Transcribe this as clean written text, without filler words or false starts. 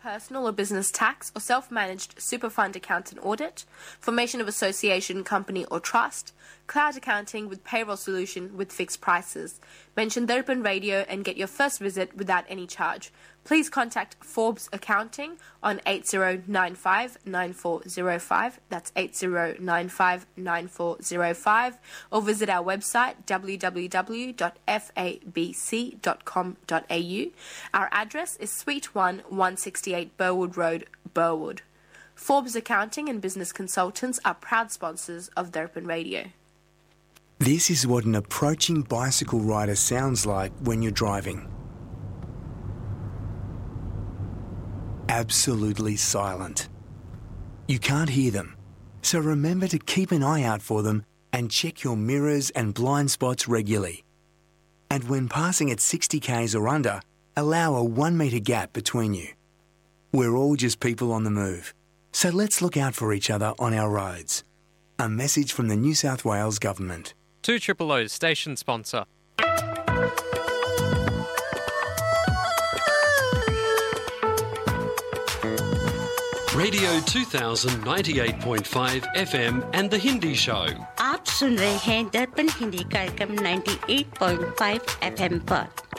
personal or business tax or self-managed super fund account and audit, formation of association, company or trust, cloud accounting with payroll solution with fixed prices. Mention Darpan Radio and get your first visit without any charge. Please contact Forbes Accounting on 8095-9405, that's 8095-9405, or visit our website www.fabc.com.au. Our address is Suite 1, 168 Burwood Road, Burwood. Forbes Accounting and Business Consultants are proud sponsors of Darpan Radio. This is what an approaching bicycle rider sounds like when you're driving. Absolutely silent. You can't hear them, so remember to keep an eye out for them and check your mirrors and blind spots regularly. And when passing at 60 k's or under, allow a 1 metre gap between you. We're all just people on the move, so let's look out for each other on our roads. A message from the New South Wales Government. 2OO's station sponsor. Radio 2098.5 FM and the Hindi Show. आप सुन रहे हैं दर्पण हिंदी कार्यक्रम 98.5 FM पर।